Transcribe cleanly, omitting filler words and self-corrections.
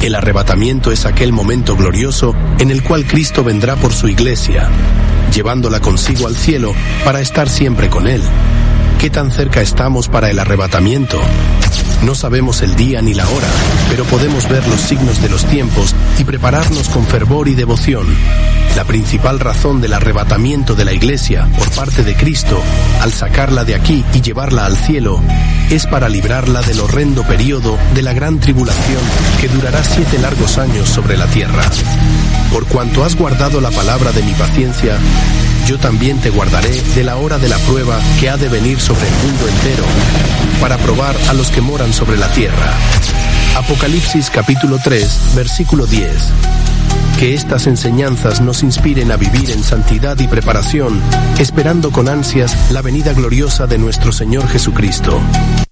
El arrebatamiento es aquel momento glorioso en el cual Cristo vendrá por su iglesia, llevándola consigo al cielo para estar siempre con Él. ¿Qué tan cerca estamos para el arrebatamiento? No sabemos el día ni la hora, pero podemos ver los signos de los tiempos y prepararnos con fervor y devoción. La principal razón del arrebatamiento de la iglesia por parte de Cristo, al sacarla de aquí y llevarla al cielo, es para librarla del horrendo período de la gran tribulación que durará 7 largos años sobre la tierra. Por cuanto has guardado la palabra de mi paciencia, yo también te guardaré de la hora de la prueba que ha de venir sobre el mundo entero, para probar a los que moran sobre la tierra. Apocalipsis capítulo 3, versículo 10. Que estas enseñanzas nos inspiren a vivir en santidad y preparación, esperando con ansias la venida gloriosa de nuestro Señor Jesucristo.